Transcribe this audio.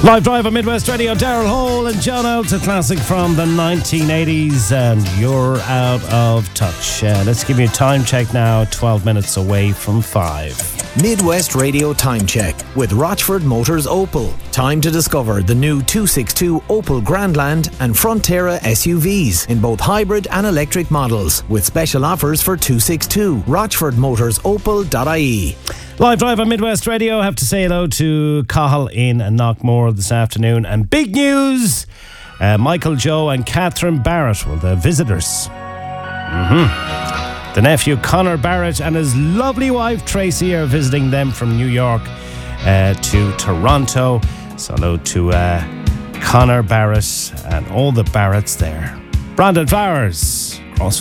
Live Drive on Midwest Radio, Daryl Hall and John Oates, a classic from the 1980s, and You're Out of Touch. Let's give you a time check now, 12 minutes away from 5. Midwest Radio Time Check with Rochford Motors Opel. Time to discover the new 262 Opel Grandland and Frontera SUVs in both hybrid and electric models, with special offers for 262. RochfordMotorsOpel.ie. Live Drive on Midwest Radio. I have to say hello to Cahill in Knockmore this afternoon. And big news, Michael Joe and Catherine Barrett were the visitors. The nephew Conor Barrett and his lovely wife Tracy are visiting them from New York to Toronto. So hello to Conor Barrett and all the Barretts there. Brandon Flowers.